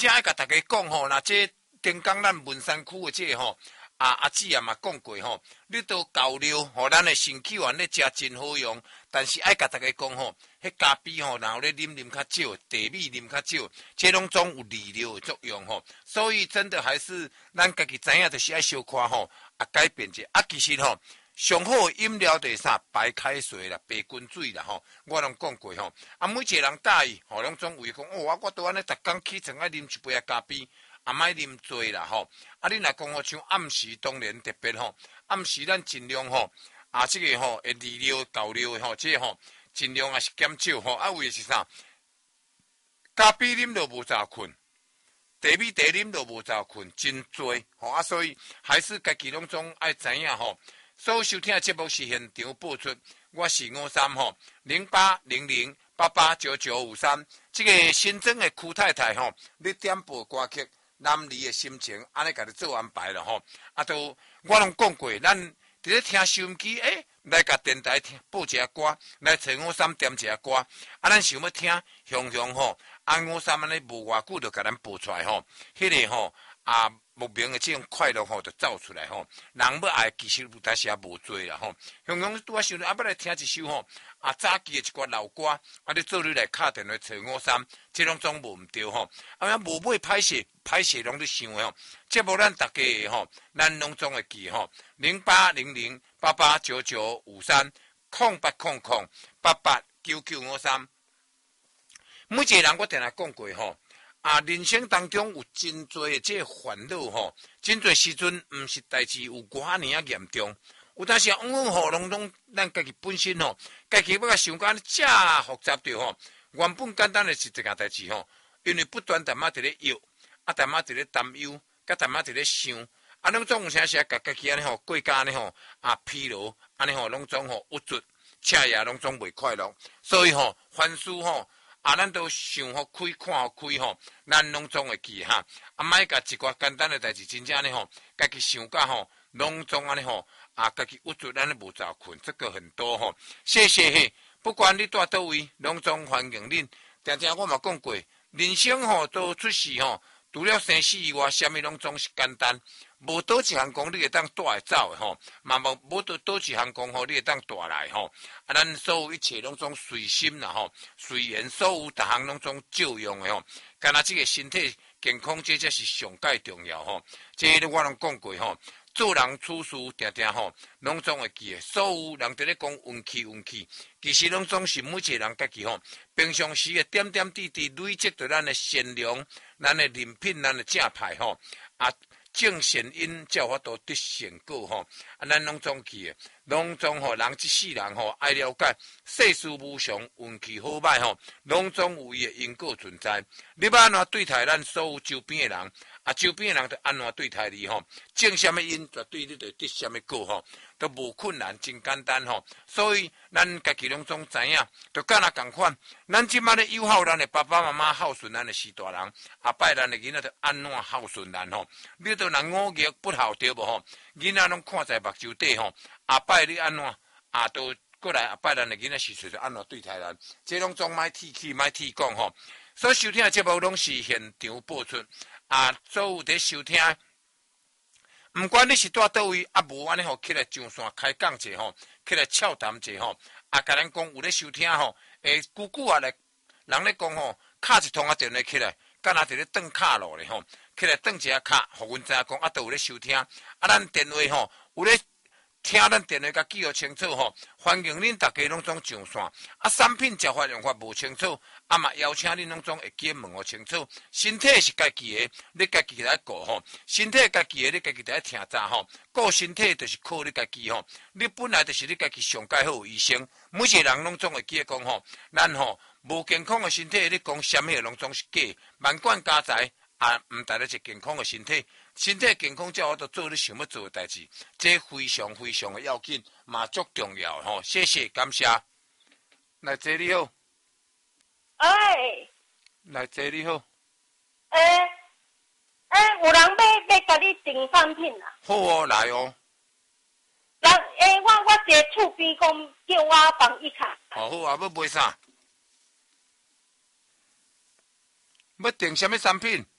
只爱甲大家讲吼，那这顶港咱文山区的这吼。阿姊也嘛讲过吼，你都交流，吼，咱的身体原咧食真好用，但是爱甲大家讲吼，迄咖啡吼，然后咧啉较少，茶米啉较少，这拢总有利尿的作用吼。所以真的还是咱家己知影，就是爱小可吼，改变者。其实吼，上好的饮料就是啥？白开水啦，白滚水啦吼，我拢讲过吼。每一个人介意吼，拢总为讲哦，我都安尼，逐工起床爱啉一杯咖啡。莫啉多啦吼，你若讲吼像暗时当然特别吼，暗时咱尽量吼，这个吼会利尿交流的吼，这个吼尽量也是减少吼，为的是啥？咖啡啉都无早困，茶米茶啉都无早困，真多吼所以还是家己拢总爱知影吼。所有收听的节目是现场播出，我是53吼0800889953，这个新增的区太太吼，你点播歌曲。男女的心情，安尼甲你做安排了吼。都我拢讲过，咱伫咧听收音机，来甲电台听播一下歌，来找53点一下歌。咱想要听，雄雄吼，53安尼无偌久就甲咱播出来吼。迄个吼莫名的这种快乐吼，就走出来吼。人要爱，其实有当时也无多啦吼。雄雄拄啊想要来听一首吼，早期的一寡老歌，你做你来敲电话找53，这种总无毋对吼。无买歹势拢咧想的吼。节目咱大家吼，咱拢总会记吼，0800889953，0800889953。每一个人我定来讲过吼。人生当中有真多的这烦恼吼，真多时阵毋是代志有偌尔啊严重，有当时拢咱家己本身吼，家己要甲想讲遮复杂着吼，原本简单的是一件代志吼，因为不断淡仔伫咧摇，淡仔伫咧担忧，淡仔伫咧想，拢总有啥时甲家己安尼吼过家安尼吼疲劳，安尼吼拢总吼郁卒，彻夜拢总袂快乐，所以吼凡事吼。咱都想好开，看好开吼，咱拢总会记哈。莫甲一寡简单的代志，真正安尼吼，家己想甲吼，拢总安尼吼，家己郁卒，咱咧无早困，这个很多吼。谢谢嘿，不管你住倒位，拢总欢迎恁。常我嘛讲过，人生吼都出世吼，除了生死以外，啥物拢总是简单。无倒一项讲你会当带会走的吼，嘛无倒一项讲吼你会当带来吼。咱所有一切拢总随心啦吼，随缘，所有逐项拢总照用的吼。干那这个身体健康，这才是上界重要吼。这个我拢讲过吼，做人处事定定吼，拢总会记的。所有人伫咧讲运气，其实拢总是每一个人家己吼，平常时的点点滴滴累积着咱的善良、咱的人品、咱的正派吼种善因，才有法度得善果吼。咱拢总记的，拢总吼，人一世人吼爱了解世事无常，运气好歹吼，拢总有伊的因果存在。你要安怎对待咱所有周边的人，周边的人就安怎对待你吼。种什么因，就对你就得什么果吼，都无困难，真简单吼。所以咱家己拢总知影，就敢若共款。咱即摆咧友好咱的爸爸妈妈孝顺咱的四大人，拜咱的囡仔就安怎孝顺咱吼。你都人五业不孝对无吼？囡仔拢看在目睭底吼，拜你安怎都过来拜咱的囡仔时阵安怎对待咱？这拢总莫提起，莫提讲吼。所收听的节目拢是现场播出，所有伫收听，毋管你是住倒位，无安尼吼起来上线开讲者吼，起来俏谈者吼，甲咱讲有咧收听吼，久久来人咧讲吼，敲一通电话起来，敢若伫咧转卡路咧吼，起来转一下卡，互阮知影讲都有咧收听，咱电话吼有咧。听咱电话甲记号清楚吼，欢迎恁大家拢总上线。产品食法用法无清楚，嘛邀请恁拢总会记问我清楚。身体是家己的，你家己来顾吼。身体家己的，你家己来听早吼。顾身体就是靠你家己吼。你本来就是你家己上介好医生。每一个人拢总会记讲吼，咱吼无健康的身体，你讲什么拢总是假。万贯家财毋带来一健康的身体。身体健康才有法度做你想要做的代志，这非常非常的要紧，嘛足重要吼。谢谢，感谢。来姐你好，来姐你好， 有人要甲你订产品啦。 好哦，来哦。 人我一个厝边讲叫我帮伊卡。 好要买啥？要订什么产品？